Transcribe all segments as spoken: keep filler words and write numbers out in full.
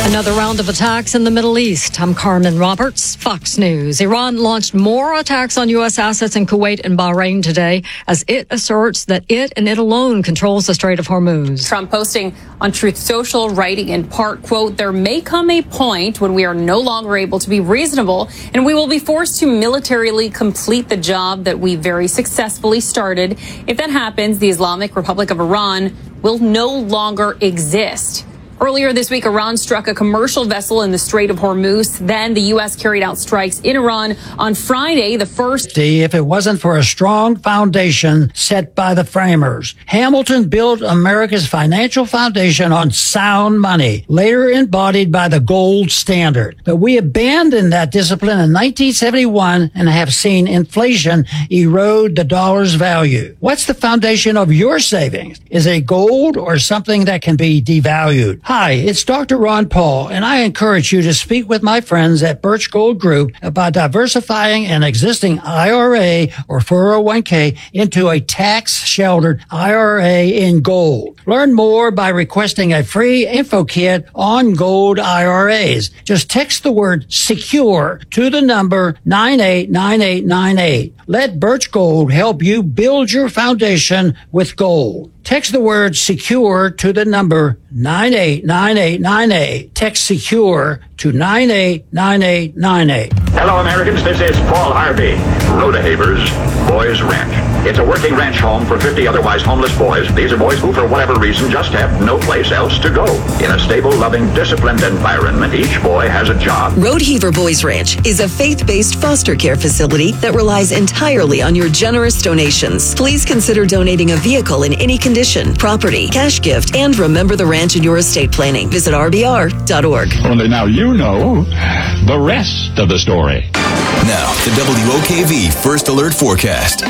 Another round of attacks in the Middle East. I'm Carmen Roberts, Fox News. Iran launched more attacks on U S assets in Kuwait and Bahrain today as it asserts that it and it alone controls the Strait of Hormuz. Trump posting on Truth Social, writing in part, quote, "There may come a point when we are no longer able to be reasonable and we will be forced to militarily complete the job that we very successfully started. If that happens, the Islamic Republic of Iran will no longer exist." Earlier this week, Iran struck a commercial vessel in the Strait of Hormuz. Then the U S carried out strikes in Iran on Friday, the first. If it wasn't for a strong foundation set by the framers, Hamilton built America's financial foundation on sound money, later embodied by the gold standard. But we abandoned that discipline in nineteen seventy-one and have seen inflation erode the dollar's value. What's the foundation of your savings? Is it gold or something that can be devalued? Hi, it's Doctor Ron Paul, and I encourage you to speak with my friends at Birch Gold Group about diversifying an existing I R A or four oh one k into a tax-sheltered I R A in gold. Learn more by requesting a free info kit on gold I R As. Just text the word SECURE to the number nine eight nine eight nine eight. Let Birch Gold help you build your foundation with gold. Text the word SECURE to the number nine eight nine eight nine eight. Text SECURE to nine eight nine eight nine eight. Hello, Americans. This is Paul Harvey. Rodehaver's Boys Ranch. It's a working ranch home for fifty otherwise homeless boys. These are boys who, for whatever reason, just have no place else to go. In a stable, loving, disciplined environment, each boy has a job. Rodehaver Boys Ranch is a faith-based foster care facility that relies entirely on your generous donations. Please consider donating a vehicle in any condition, property, cash gift, and remember the ranch in your estate planning. Visit R B R dot org. Only now you know the rest of the story. Now, the W O K V First Alert Forecast.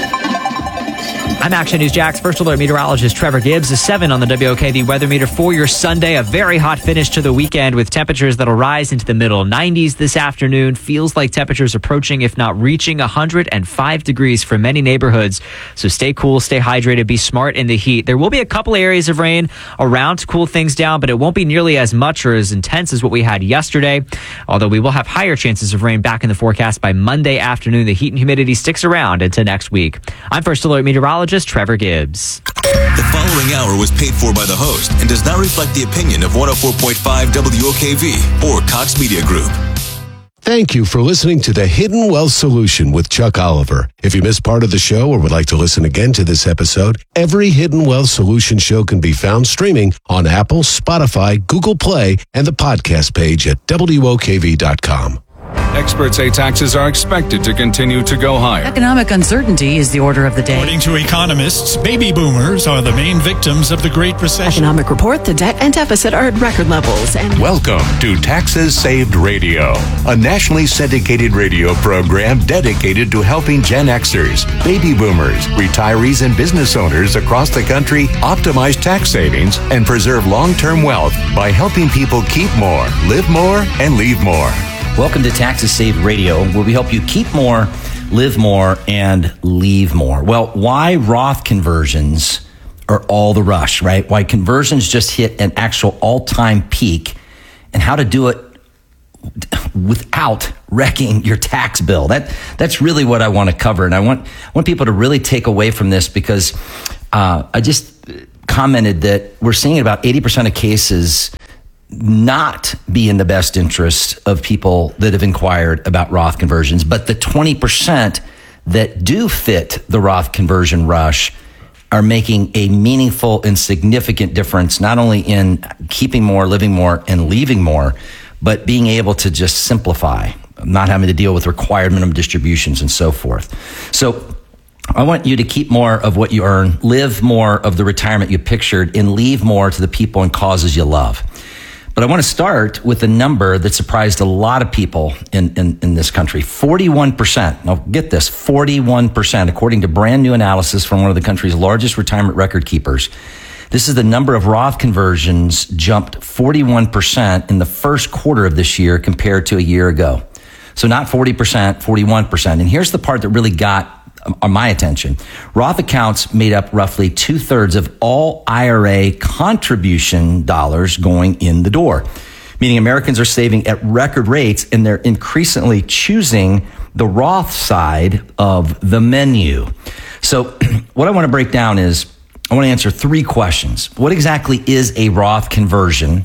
I'm Action News Jack's First Alert meteorologist Trevor Gibbs. A seven on the W O K V weather meter for your Sunday. A very hot finish to the weekend with temperatures that'll rise into the middle nineties this afternoon. Feels like temperatures approaching, if not reaching, one hundred five degrees for many neighborhoods. So stay cool, stay hydrated, be smart in the heat. There will be a couple areas of rain around to cool things down, but it won't be nearly as much or as intense as what we had yesterday. Although we will have higher chances of rain back in the forecast by Monday afternoon. The heat and humidity sticks around into next week. I'm First Alert meteorologist Trevor Gibbs. The following hour was paid for by the host and does not reflect the opinion of one oh four point five W O K V or Cox Media Group. Thank you for listening to The Hidden Wealth Solution with Chuck Oliver. If you missed part of the show or would like to listen again to this episode, every Hidden Wealth Solution show can be found streaming on Apple, Spotify, Google Play, and the podcast page at W O K V dot com. Experts say taxes are expected to continue to go higher. Economic uncertainty is the order of the day. According to economists, baby boomers are the main victims of the Great Recession. Economic report, the debt and deficit are at record levels. And welcome to Taxes Saved Radio, a nationally syndicated radio program dedicated to helping Gen Xers, baby boomers, retirees, and business owners across the country optimize tax savings and preserve long-term wealth by helping people keep more, live more, and leave more. Welcome to Taxes Saved Radio, where we help you keep more, live more, and leave more. Well, why Roth conversions are all the rush, right? Why conversions just hit an actual all-time peak, and how to do it without wrecking your tax bill. That that's really what I want to cover, and I want I want people to really take away from this because uh, I just commented that we're seeing about eighty percent of cases not be in the best interest of people that have inquired about Roth conversions, but the twenty percent that do fit the Roth conversion rush are making a meaningful and significant difference, not only in keeping more, living more, and leaving more, but being able to just simplify, not having to deal with required minimum distributions and so forth. So I want you to keep more of what you earn, live more of the retirement you pictured, and leave more to the people and causes you love. But I want to start with a number that surprised a lot of people in, in, in this country. forty-one percent. Now get this, forty-one percent, according to brand new analysis from one of the country's largest retirement record keepers. This is the number of Roth conversions jumped forty-one percent in the first quarter of this year compared to a year ago. So not forty percent, forty-one percent. And here's the part that really got on my attention. Roth accounts made up roughly two thirds of all I R A contribution dollars going in the door. meaning Americans are saving at record rates and they're increasingly choosing the Roth side of the menu. So what I want to break down is I want to answer three questions. What exactly is a Roth conversion?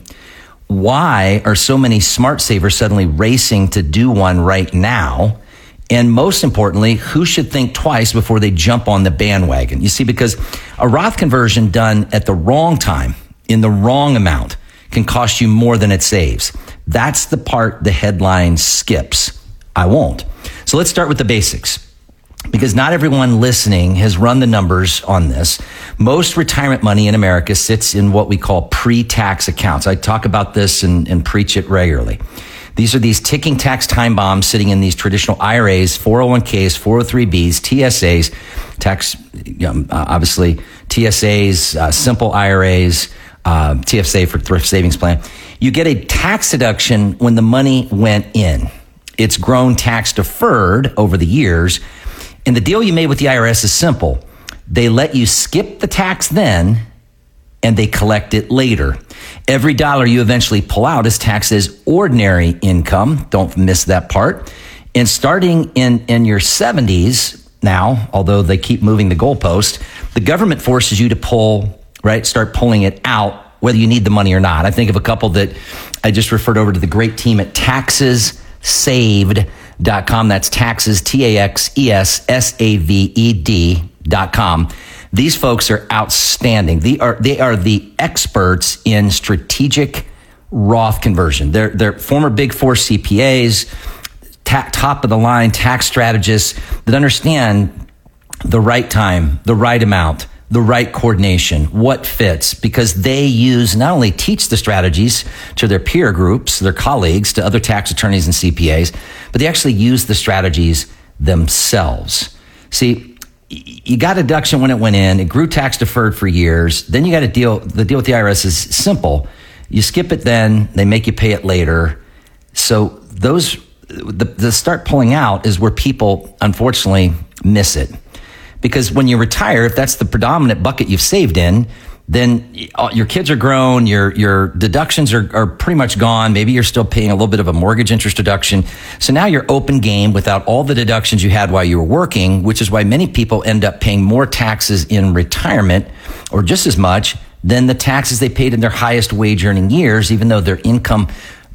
Why are so many smart savers suddenly racing to do one right now? And most importantly, who should think twice before they jump on the bandwagon? You see, because a Roth conversion done at the wrong time, in the wrong amount, can cost you more than it saves. That's the part the headline skips. I won't. So let's start with the basics. Because not everyone listening has run the numbers on this. Most retirement money in America sits in what we call pre-tax accounts. I talk about this and, and preach it regularly. These are these ticking tax time bombs sitting in these traditional I R As, four oh one k's, four oh three b's, T S As, tax, um, obviously T S As, uh, simple I R As, uh, T F S A for thrift savings plan. You get a tax deduction when the money went in. It's grown tax deferred over the years. And the deal you made with the I R S is simple. They let you skip the tax then, and they collect it later. Every dollar you eventually pull out is taxed as ordinary income. Don't miss that part. And starting in, in your seventies now, although they keep moving the goalpost, the government forces you to pull, right, start pulling it out, whether you need the money or not. I think of a couple that I just referred over to the great team at taxes saved dot com. That's taxes, T A X E S S A V E D dot com. These folks are outstanding. They are, they are the experts in strategic Roth conversion. They're, they're former Big Four C P As, ta- top of the line tax strategists that understand the right time, the right amount, the right coordination, what fits, because they use, not only teach the strategies to their peer groups, their colleagues, to other tax attorneys and C P As, but they actually use the strategies themselves. See, you got a deduction when it went in. It grew tax deferred for years. Then you got a deal. The deal with the I R S is simple. You skip it then, they make you pay it later. So those, the, the start pulling out is where people, unfortunately, miss it. Because when you retire, if that's the predominant bucket you've saved in, then your kids are grown, your your deductions are, are pretty much gone. Maybe you're still paying a little bit of a mortgage interest deduction. So now you're open game without all the deductions you had while you were working, which is why many people end up paying more taxes in retirement, or just as much, than the taxes they paid in their highest wage earning years, even though their income,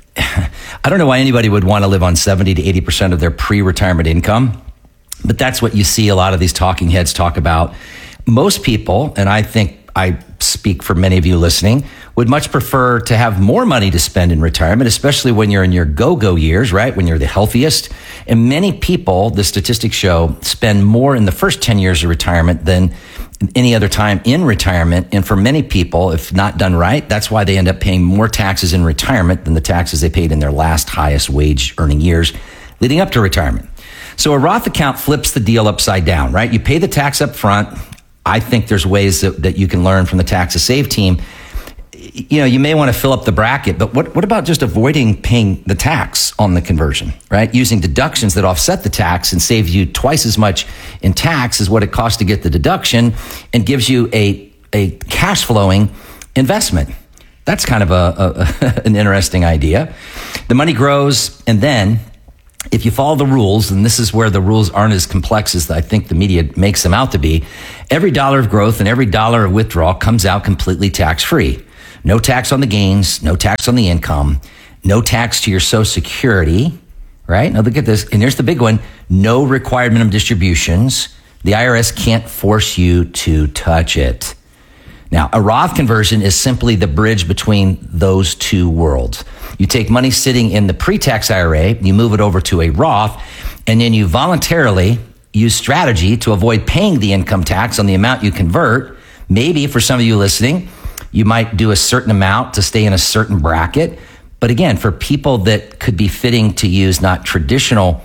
I don't know why anybody would want to live on seventy to eighty percent of their pre-retirement income. But that's what you see a lot of these talking heads talk about. Most people, and I think I speak for many of you listening, would much prefer to have more money to spend in retirement, especially when you're in your go-go years, right? When you're the healthiest. And many people, the statistics show, spend more in the first ten years of retirement than any other time in retirement. And for many people, if not done right, that's why they end up paying more taxes in retirement than the taxes they paid in their last highest wage earning years leading up to retirement. So a Roth account flips the deal upside down, right? You pay the tax up front. I think there's ways that, that you can learn from the Taxes Save team. You know, you may want to fill up the bracket, but what, what about just avoiding paying the tax on the conversion, right? Using deductions that offset the tax and save you twice as much in tax as what it costs to get the deduction, and gives you a, a cash flowing investment. That's kind of a, a an interesting idea. The money grows, and then if you follow the rules, and this is where the rules aren't as complex as I think the media makes them out to be, every dollar of growth and every dollar of withdrawal comes out completely tax-free. No tax on the gains, no tax on the income, no tax to your Social Security, right? Now look at this, and here's the big one, no required minimum distributions. The I R S can't force you to touch it. Now, a Roth conversion is simply the bridge between those two worlds. You take money sitting in the pre-tax I R A, you move it over to a Roth, and then you voluntarily use strategy to avoid paying the income tax on the amount you convert. Maybe for some of you listening, you might do a certain amount to stay in a certain bracket. But again, for people that could be fitting to use not traditional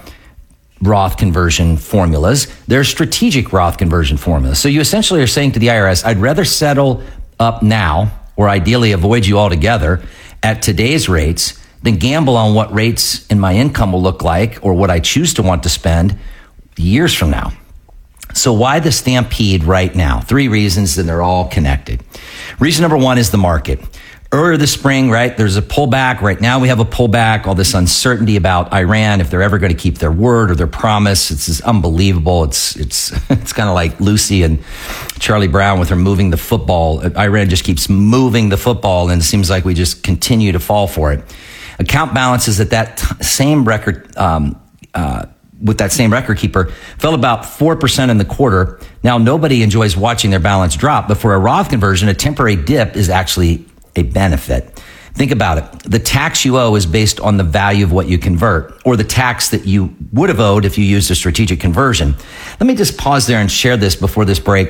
Roth conversion formulas, there's strategic Roth conversion formulas. So you essentially are saying to the I R S, I'd rather settle up now, or ideally avoid you altogether, at today's rates than gamble on what rates in my income will look like or what I choose to want to spend years from now. So why the stampede right now? Three reasons, and they're all connected. Reason number one is the market. earlier this spring, right, there's a pullback. Right now we have a pullback, all this uncertainty about Iran, if they're ever going to keep their word or their promise. It's just unbelievable. It's it's it's kind of like Lucy and Charlie Brown with her moving the football. Iran just keeps moving the football, and it seems like we just continue to fall for it. Account balances at that t- same record, um, uh, with that same record keeper, fell about four percent in the quarter. Now, nobody enjoys watching their balance drop, but for a Roth conversion, a temporary dip is actually a benefit. Think about it. The tax you owe is based on the value of what you convert, or the tax that you would have owed if you used a strategic conversion. Let me just pause there and share this before this break.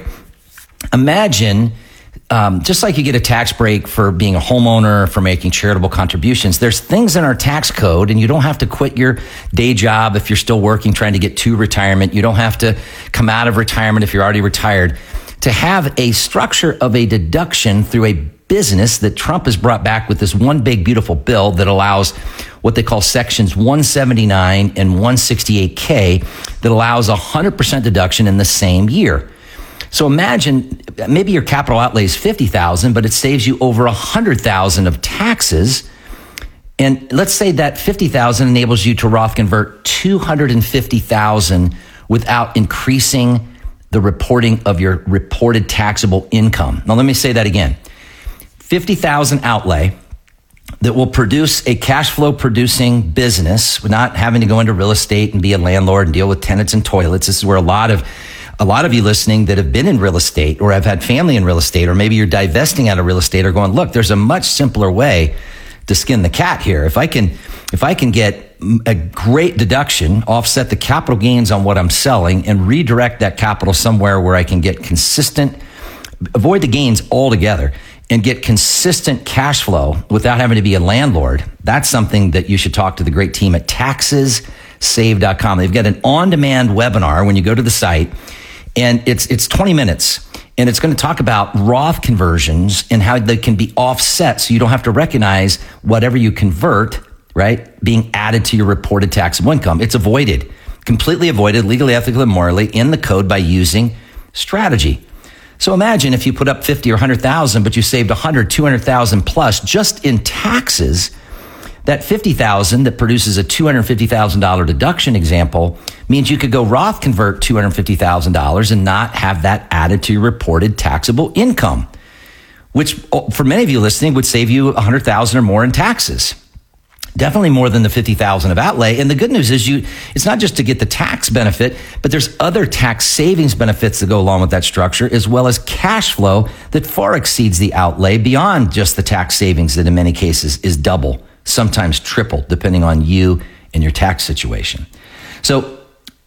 Imagine, um, just like you get a tax break for being a homeowner, for making charitable contributions, there's things in our tax code, and you don't have to quit your day job if you're still working, trying to get to retirement. You don't have to come out of retirement if you're already retired. To have a structure of a deduction through a business that Trump has brought back with this one big beautiful bill that allows what they call sections one seventy-nine and one sixty-eight K that allows one hundred percent deduction in the same year. So imagine maybe your capital outlay is fifty thousand dollars, but it saves you over one hundred thousand dollars of taxes. And let's say that fifty thousand dollars enables you to Roth convert two hundred fifty thousand dollars without increasing the reporting of your reported taxable income. Now, let me say that again. fifty thousand dollars outlay that will produce a cash flow producing business without having to go into real estate and be a landlord and deal with tenants and toilets. This is where a lot of a lot of you listening that have been in real estate or have had family in real estate, or maybe you're divesting out of real estate, are going, look, there's a much simpler way to skin the cat here. If I can, if I can get a great deduction, offset the capital gains on what I'm selling, and redirect that capital somewhere where I can get consistent, avoid the gains altogether, and get consistent cash flow without having to be a landlord, that's something that you should talk to the great team at taxes save dot com. They've got an on-demand webinar when you go to the site, and it's it's twenty minutes, and it's going to talk about Roth conversions and how they can be offset so you don't have to recognize whatever you convert, right, being added to your reported taxable income. It's avoided, completely avoided, legally, ethically, and morally in the code by using strategy. So imagine if you put up fifty or one hundred thousand, but you saved one hundred, two hundred thousand plus just in taxes. That fifty thousand that produces a two hundred fifty thousand dollars deduction example means you could go Roth convert two hundred fifty thousand dollars and not have that added to your reported taxable income, which for many of you listening would save you one hundred thousand dollars or more in taxes. Definitely more than the fifty thousand dollars of outlay. And the good news is you, it's not just to get the tax benefit, but there's other tax savings benefits that go along with that structure, as well as cash flow that far exceeds the outlay beyond just the tax savings that in many cases is double, sometimes triple, depending on you and your tax situation. So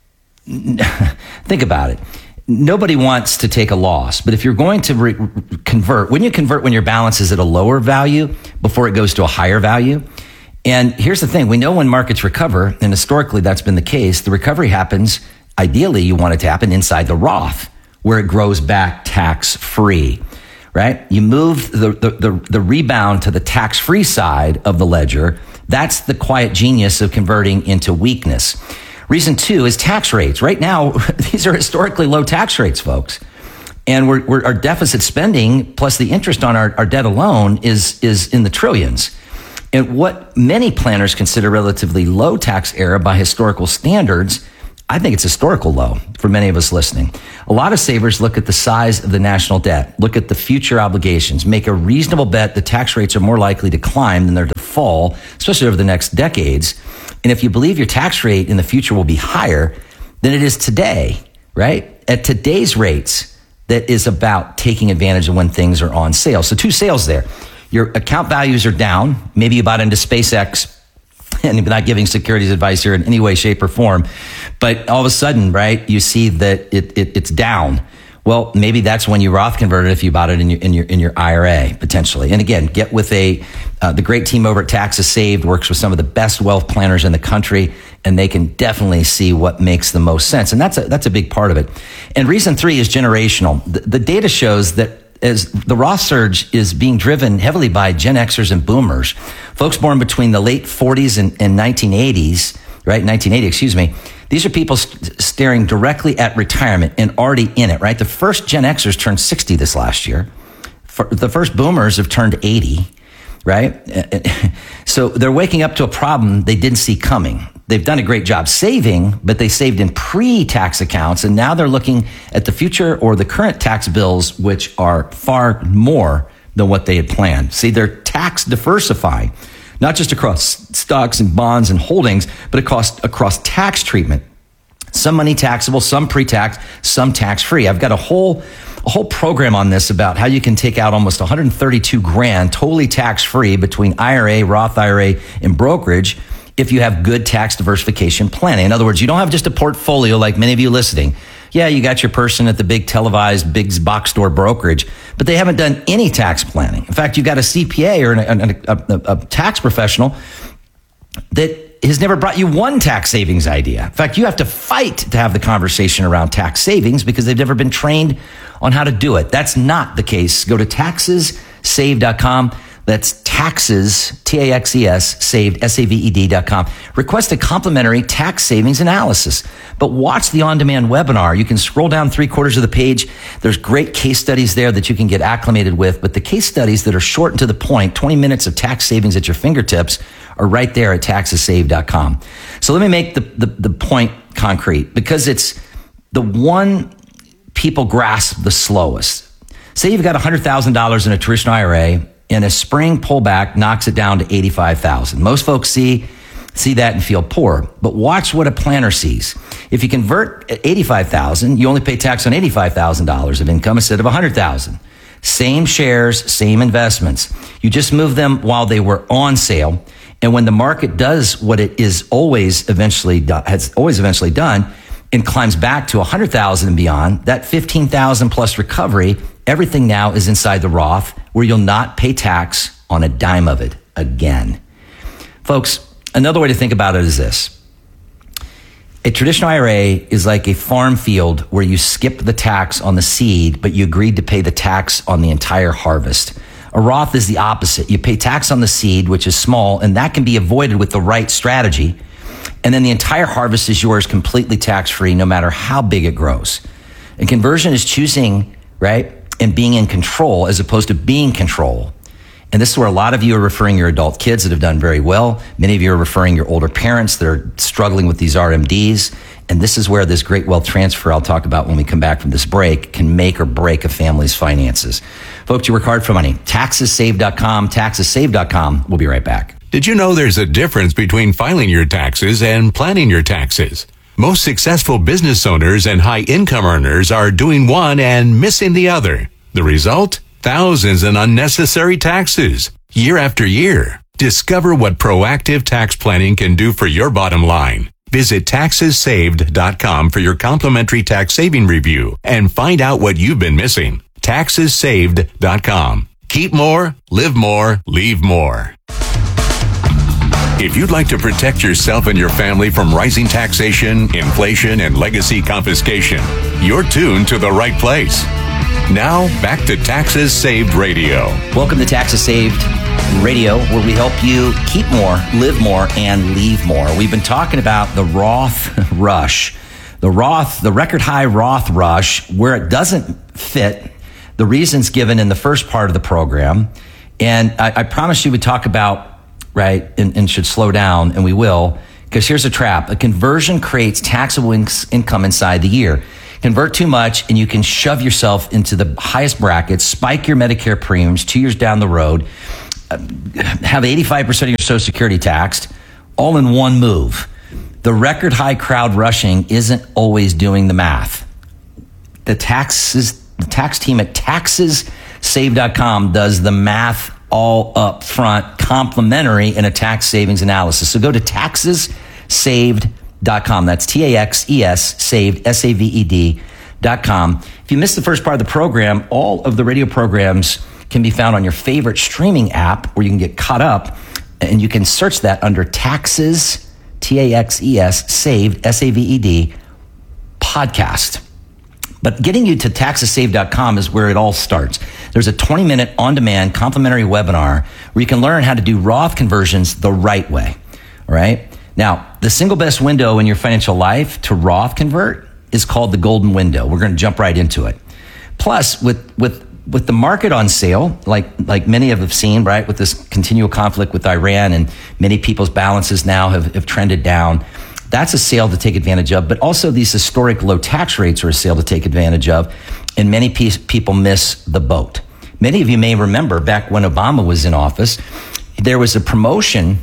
think about it. Nobody wants to take a loss, but if you're going to re- convert, when you convert when your balance is at a lower value before it goes to a higher value. And here's the thing, we know when markets recover, and historically that's been the case, the recovery happens, ideally you want it to happen inside the Roth, where it grows back tax-free, right? You move the, the, the, the rebound to the tax-free side of the ledger. That's the quiet genius of converting into weakness. Reason two is tax rates. Right now, these are historically low tax rates, folks. And we're, we're, our deficit spending plus the interest on our, our debt alone is, is in the trillions. And what many planners consider relatively low tax era by historical standards, I think it's historical low for many of us listening. A lot of savers look at the size of the national debt, look at the future obligations, make a reasonable bet the tax rates are more likely to climb than they're to fall, especially over the next decades. And if you believe your tax rate in the future will be higher than it is today, right? At today's rates, that is about taking advantage of when things are on sale. So two sales there. Your account values are down. Maybe you bought into SpaceX, and I'm not giving securities advice here in any way, shape, or form. But all of a sudden, right, you see that it, it it's down. Well, maybe that's when you Roth converted if you bought it in your in your in your I R A potentially. And again, get with a uh, the great team over at Taxes Saved works with some of the best wealth planners in the country, and they can definitely see what makes the most sense. And that's a that's a big part of it. And reason three is generational. The, the data shows that as the Roth surge is being driven heavily by Gen Xers and Boomers, folks born between the late forties and, and nineteen eighties, right? nineteen eighty, excuse me. These are people st- staring directly at retirement and already in it, right? The first Gen Xers turned sixty this last year. For the first Boomers have turned eighty. right? So they're waking up to a problem they didn't see coming. They've done a great job saving, but they saved in pre-tax accounts, and now they're looking at the future or the current tax bills, which are far more than what they had planned. See, they're tax diversifying, not just across stocks and bonds and holdings, but across, across tax treatment. Some money taxable, some pre-tax, some tax-free. I've got a whole a whole program on this about how you can take out almost one hundred thirty-two grand totally tax-free between I R A, Roth I R A, and brokerage if you have good tax diversification planning. In other words, you don't have just a portfolio like many of you listening. Yeah, you got your person at the big televised, big box store brokerage, but they haven't done any tax planning. In fact, you got a C P A or an, a, a, a tax professional that has never brought you one tax savings idea. In fact, you have to fight to have the conversation around tax savings because they've never been trained on how to do it. That's not the case. Go to taxes save dot com. That's taxes, T A X E S, saved, S A V E D dot com. Request a complimentary tax savings analysis, but watch the on-demand webinar. You can scroll down three quarters of the page. There's great case studies there that you can get acclimated with, but the case studies that are short and to the point, twenty minutes of tax savings at your fingertips, are right there at taxes save dot com. So let me make the, the, the point concrete, because it's the one people grasp the slowest. Say you've got one hundred thousand dollars in a traditional I R A, and a spring pullback knocks it down to eighty-five thousand dollars. Most folks see see that and feel poor, but watch what a planner sees. If you convert at eighty-five thousand dollars, you only pay tax on eighty-five thousand dollars of income instead of one hundred thousand dollars. Same shares, same investments. You just move them while they were on sale, and when the market does what it is always eventually do, has always eventually done, and climbs back to one hundred thousand dollars and beyond, that fifteen thousand dollars plus recovery, everything now is inside the Roth, where you'll not pay tax on a dime of it again. Folks, another way to think about it is this. A traditional I R A is like a farm field where you skip the tax on the seed, but you agreed to pay the tax on the entire harvest. A Roth is the opposite. You pay tax on the seed, which is small, and that can be avoided with the right strategy. And then the entire harvest is yours completely tax-free, no matter how big it grows. And conversion is choosing, right, and being in control as opposed to being control. And this is where a lot of you are referring your adult kids that have done very well. Many of you are referring your older parents that are struggling with these R M Ds. And this is where this great wealth transfer I'll talk about when we come back from this break can make or break a family's finances. Folks, you work hard for money. taxes save dot com, taxes save dot com. We'll be right back. Did you know there's a difference between filing your taxes and planning your taxes? Most successful business owners and high-income earners are doing one and missing the other. The result? Thousands in unnecessary taxes, year after year. Discover what proactive tax planning can do for your bottom line. Visit taxes saved dot com for your complimentary tax saving review and find out what you've been missing. taxes saved dot com. Keep more, live more, leave more. If you'd like to protect yourself and your family from rising taxation, inflation, and legacy confiscation, you're tuned to the right place. Now, back to Taxes Saved Radio. Welcome to Taxes Saved Radio, where we help you keep more, live more, and leave more. We've been talking about the Roth rush. The Roth, the record high Roth rush, where it doesn't fit, the reasons given in the first part of the program. And I, I promised you we'd talk about, right, and, and should slow down, and we will, because here's a trap. A conversion creates taxable in- income inside the year. Convert too much, and you can shove yourself into the highest brackets, spike your Medicare premiums two years down the road, uh, have eighty-five percent of your Social Security taxed, all in one move. The record high crowd rushing isn't always doing the math. The taxes, the tax team at taxes save dot com does the math all up front, complimentary in a tax savings analysis. So go to taxes saved dot com. That's T A X E S, saved, S A V E D dot com. If you missed the first part of the program, all of the radio programs can be found on your favorite streaming app where you can get caught up, and you can search that under taxes, T A X E S, saved, S A V E D, podcast. But getting you to taxes saved dot com is where it all starts. There's a twenty minute on-demand complimentary webinar where you can learn how to do Roth conversions the right way. All right. Now, the single best window in your financial life to Roth convert is called the golden window. We're going to jump right into it. Plus, with, with with the market on sale, like like many have seen, right, with this continual conflict with Iran, and many people's balances now have, have trended down, that's a sale to take advantage of. But also these historic low tax rates are a sale to take advantage of, and many pe- people miss the boat. Many of you may remember back when Obama was in office, there was a promotion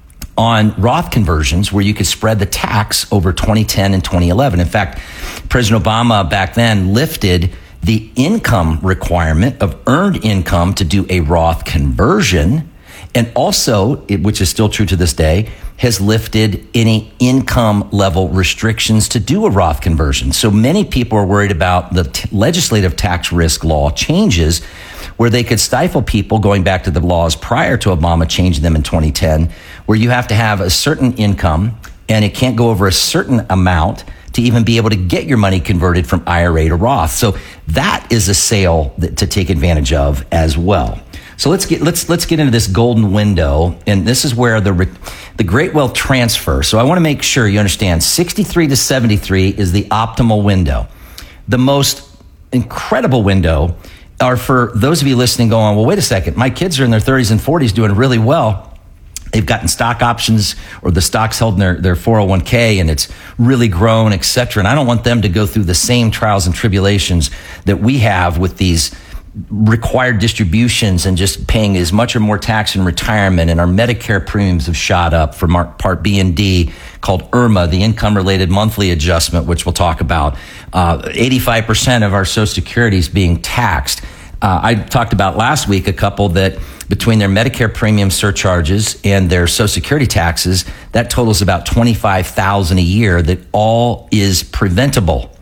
on Roth conversions where you could spread the tax over twenty ten and twenty eleven. In fact, President Obama back then lifted the income requirement of earned income to do a Roth conversion, and also, which is still true to this day, has lifted any income level restrictions to do a Roth conversion. So many people are worried about the t- legislative tax risk law changes where they could stifle people, going back to the laws prior to Obama changing them in twenty ten, where you have to have a certain income and it can't go over a certain amount to even be able to get your money converted from I R A to Roth. So that is a sale that, to take advantage of as well. So let's get let's let's get into this golden window, and this is where the the great wealth transfer. So I want to make sure you understand sixty-three to seventy-three is the optimal window. The most incredible window are for those of you listening going, well, wait a second, my kids are in their thirties and forties doing really well. They've gotten stock options, or the stock's held in their, their four oh one k and it's really grown, et cetera. And I don't want them to go through the same trials and tribulations that we have with these required distributions and just paying as much or more tax in retirement. And our Medicare premiums have shot up for Part B and D, called I R M A, the income related monthly adjustment, which we'll talk about. Uh, eighty-five percent of our Social Security is being taxed. Uh, I talked about last week a couple that between their Medicare premium surcharges and their Social Security taxes, that totals about twenty-five thousand dollars a year that all is preventable.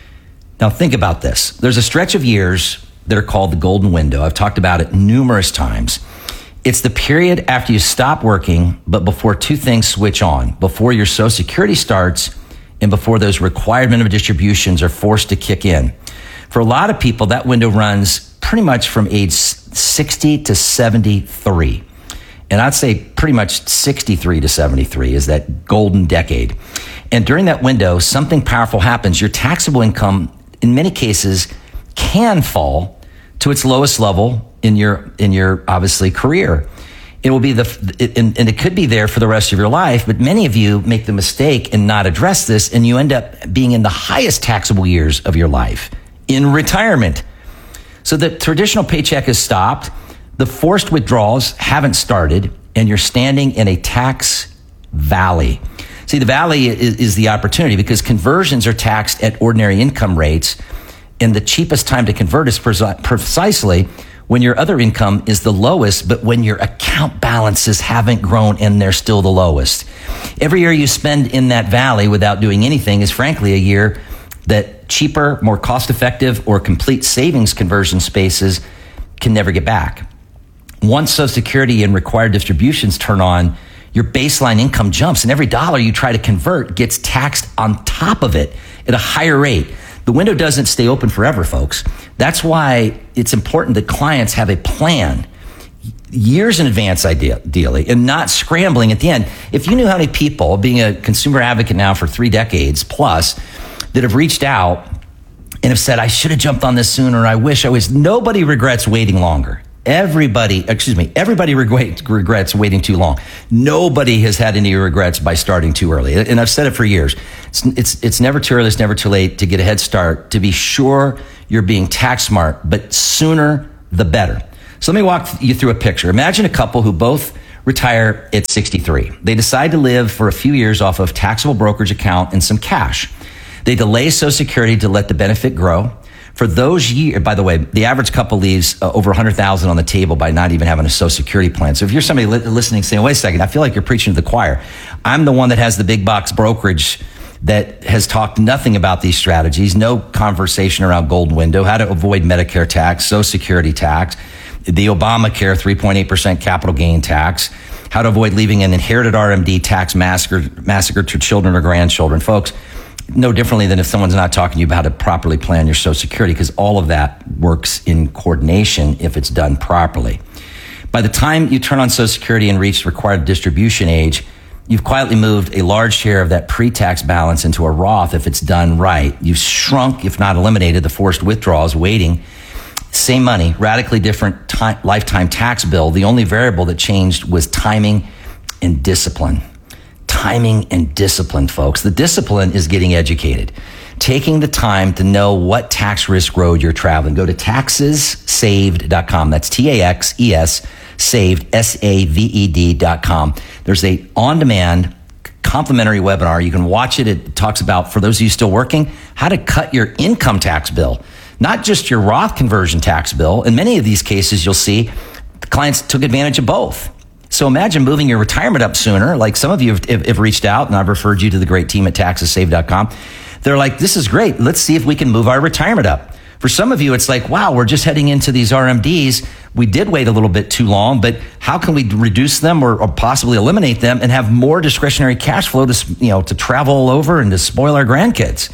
Now think about this. There's a stretch of years that are called the golden window. I've talked about it numerous times. It's the period after you stop working, but before two things switch on, before your Social Security starts and before those required minimum distributions are forced to kick in. For a lot of people, that window runs pretty much from age sixty to seventy-three. And I'd say pretty much sixty-three to seventy-three is that golden decade. And during that window, something powerful happens. Your taxable income, in many cases, can fall to its lowest level in your, in your obviously career. It will be the, it, and, and it could be there for the rest of your life, but many of you make the mistake and not address this, and you end up being in the highest taxable years of your life, in retirement. So the traditional paycheck is stopped, the forced withdrawals haven't started, and you're standing in a tax valley. See, the valley is, is the opportunity, because conversions are taxed at ordinary income rates, and the cheapest time to convert is preci- precisely when your other income is the lowest, but when your account balances haven't grown and they're still the lowest. Every year you spend in that valley without doing anything is frankly a year that cheaper, more cost-effective, or complete savings conversion spaces can never get back. Once Social Security and required distributions turn on, your baseline income jumps, and every dollar you try to convert gets taxed on top of it at a higher rate. The window doesn't stay open forever, folks. That's why it's important that clients have a plan years in advance, ideally, and not scrambling at the end. If you knew how many people, being a consumer advocate now for three decades plus, that have reached out and have said, I should have jumped on this sooner, I wish I was. Nobody regrets waiting longer. Everybody, excuse me, everybody regrets waiting too long. Nobody has had any regrets by starting too early. And I've said it for years. It's, it's, it's never too early, it's never too late to get a head start, to be sure you're being tax smart, but sooner the better. So let me walk you through a picture. Imagine a couple who both retire at sixty-three. They decide to live for a few years off of taxable brokerage account and some cash. They delay Social Security to let the benefit grow. For those years, by the way, the average couple leaves uh, over one hundred thousand dollars on the table by not even having a Social Security plan. So if you're somebody li- listening saying, wait a second, I feel like you're preaching to the choir. I'm the one that has the big box brokerage that has talked nothing about these strategies, no conversation around golden window, how to avoid Medicare tax, Social Security tax, the Obamacare three point eight percent capital gain tax, how to avoid leaving an inherited R M D tax massacre, massacre to children or grandchildren. Folks, no differently than if someone's not talking to you about how to properly plan your Social Security, because all of that works in coordination if it's done properly. By the time you turn on Social Security and reach required distribution age, you've quietly moved a large share of that pre-tax balance into a Roth if it's done right. You've shrunk, if not eliminated, the forced withdrawals waiting Same money, radically different time, lifetime tax bill. The only variable that changed was timing and discipline. Timing and discipline, folks. The discipline is getting educated. Taking the time to know what tax risk road you're traveling. Go to taxes saved dot com. That's T A X E S, saved, S A V E D dot com. There's a on-demand complimentary webinar. You can watch it. It talks about, for those of you still working, how to cut your income tax bill, not just your Roth conversion tax bill. In many of these cases, you'll see the clients took advantage of both. So imagine moving your retirement up sooner. Like some of you have, have reached out, and I've referred you to the great team at taxes saved dot com. They're like, this is great. Let's see if we can move our retirement up. For some of you, it's like, wow, we're just heading into these R M Ds. We did wait a little bit too long, but how can we reduce them or, or possibly eliminate them and have more discretionary cash flow to, you know, to travel all over and to spoil our grandkids?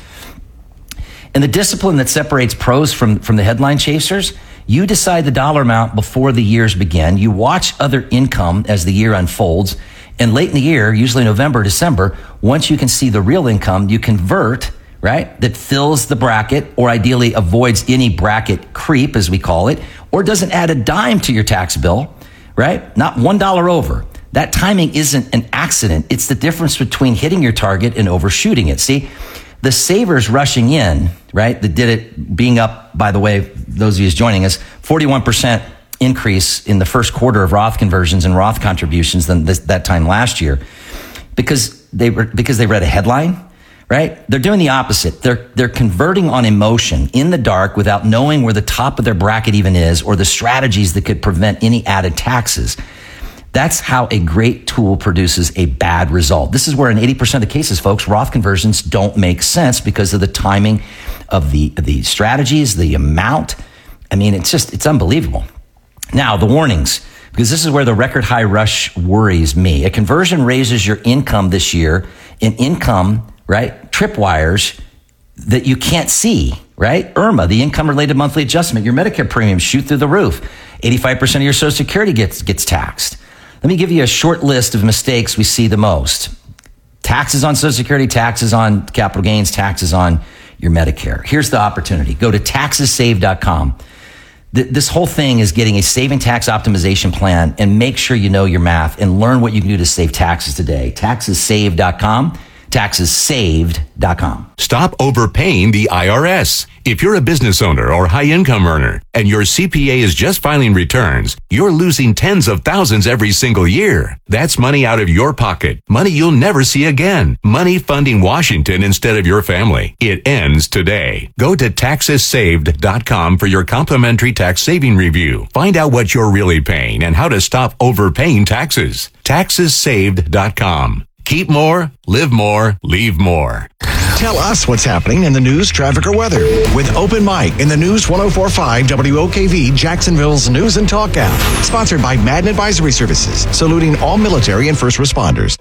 And the discipline that separates pros from, from the headline chasers, you decide the dollar amount before the years begin. You watch other income as the year unfolds. And late in the year, usually November, December, once you can see the real income, you convert, right? That fills the bracket, or ideally avoids any bracket creep, as we call it, or doesn't add a dime to your tax bill, right? Not one dollar over. That timing isn't an accident. It's the difference between hitting your target and overshooting it. See, the savers rushing in, right, that did it, being up, by the way, those of you who's joining us, forty-one percent increase in the first quarter of Roth conversions and Roth contributions than this, that time last year, because they were because they read a headline, right? They're doing the opposite. They're they're converting on emotion in the dark without knowing where the top of their bracket even is, or the strategies that could prevent any added taxes. That's how a great tool produces a bad result. This is where in eighty percent of the cases, folks, Roth conversions don't make sense because of the timing of the, the strategies, the amount. I mean, it's just, it's unbelievable. Now, the warnings, because this is where the record high rush worries me. A conversion raises your income this year in income, right? Tripwires that you can't see, right? I R M A, the income related monthly adjustment, your Medicare premiums shoot through the roof. eighty-five percent of your Social Security gets, gets taxed. Let me give you a short list of mistakes we see the most. Taxes on Social Security, taxes on capital gains, taxes on your Medicare. Here's the opportunity. Go to taxes saved dot com. This whole thing is getting a saving tax optimization plan, and make sure you know your math and learn what you can do to save taxes today. taxes saved dot com. taxes saved dot com. Stop overpaying the I R S. If you're a business owner or high-income earner and your C P A is just filing returns, you're losing tens of thousands every single year. That's money out of your pocket. Money you'll never see again. Money funding Washington instead of your family. It ends today. Go to taxes saved dot com for your complimentary tax saving review. Find out what you're really paying and how to stop overpaying taxes. taxes saved dot com. Keep more, live more, leave more. Tell us what's happening in the news, traffic, or weather with Open Mic in the News one oh four point five W O K V, Jacksonville's News and Talk app. Sponsored by Madden Advisory Services, saluting all military and first responders.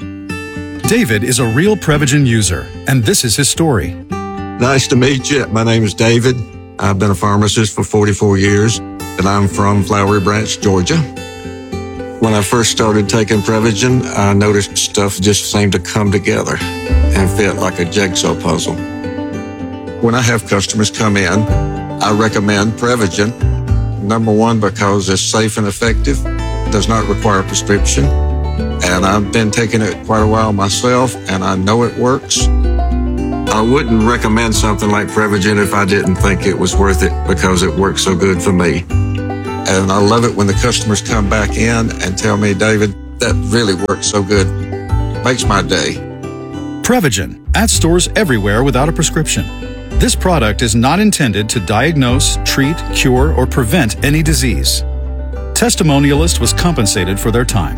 David is a real Prevagen user, and this is his story. Nice to meet you. My name is David. I've been a pharmacist for forty-four years, and I'm from Flowery Branch, Georgia. When I first started taking Prevagen, I noticed stuff just seemed to come together and fit like a jigsaw puzzle. When I have customers come in, I recommend Prevagen. Number one, because it's safe and effective, does not require a prescription, and I've been taking it quite a while myself, and I know it works. I wouldn't recommend something like Prevagen if I didn't think it was worth it, because it works so good for me. And I love it when the customers come back in and tell me, David, that really works so good. Makes my day. Prevagen, at stores everywhere without a prescription. This product is not intended to diagnose, treat, cure, or prevent any disease. Testimonialist was compensated for their time.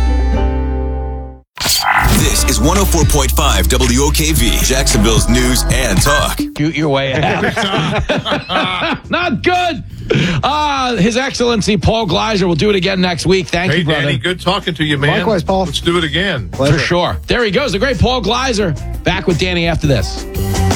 This is one oh four point five W O K V, Jacksonville's News and Talk. Shoot your way out. Not good. Uh, His Excellency Paul Gleiser will do it again next week. Thank hey, you, brother. Danny, good talking to you, man. Likewise, Paul. Let's do it again. Pleasure. For sure. There he goes, the great Paul Gleiser. Back with Danny after this.